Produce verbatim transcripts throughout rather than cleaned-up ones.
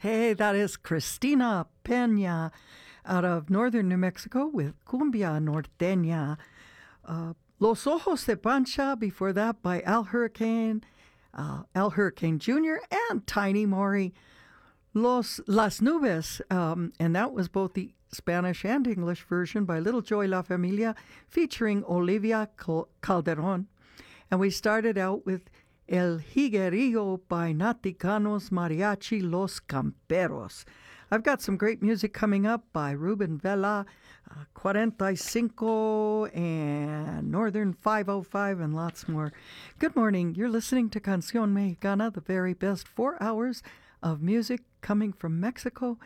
Hey, that is Cristina Peña out of northern New Mexico with Cumbia Norteña. Uh, Los Ojos de Pancha, before that by Al Hurricane, uh, Al Hurricane Junior and Tiny Maury. Los Las Nubes, um, and that was both the Spanish and English version by Little Joy La Familia featuring Olivia Calderon. And we started out with El Higuerillo by Naticanos Mariachi Los Camperos. I've got some great music coming up by Ruben Vela, uh, forty-five, and Northern five oh five, and lots more. Good morning. You're listening to Canción Mexicana, the very best four hours of music coming from Mexico,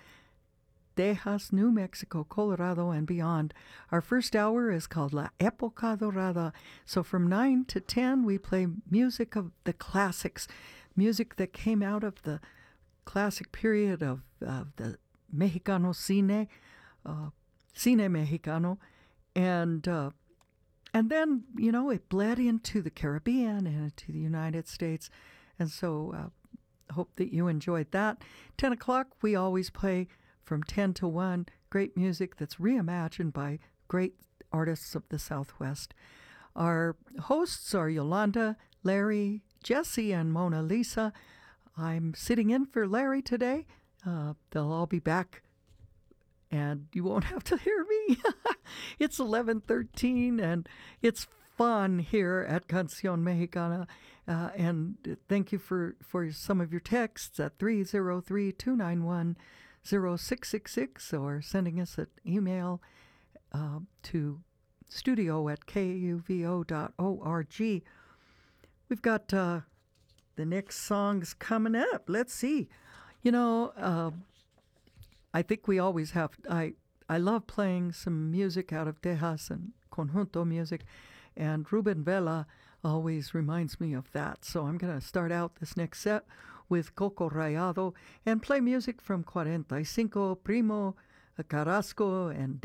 Tejas, New Mexico, Colorado, and beyond. Our first hour is called La Época Dorada. So from nine to ten, we play music of the classics, music that came out of the classic period of, of the Mexicano cine, uh, cine Mexicano, and uh, and then, you know, it bled into the Caribbean and into the United States, and so uh, hope that you enjoyed that. ten o'clock, we always play from ten to one, great music that's reimagined by great artists of the Southwest. Our hosts are Yolanda, Larry, Jesse, and Mona Lisa. I'm sitting in for Larry today. Uh, they'll all be back, and you won't have to hear me. It's eleven thirteen, and it's fun here at Canción Mexicana. Uh, and thank you for, for some of your texts at three oh three, two nine one, oh six six six or sending us an email uh, to studio at K U V O dot org. We've got uh, the next songs coming up. Let's see. You know, uh, I think we always have, I, I love playing some music out of Tejas and conjunto music, and Ruben Vela always reminds me of that. So I'm going to start out this next set with Coco Rayado and play music from forty-five, Primo, Carrasco, and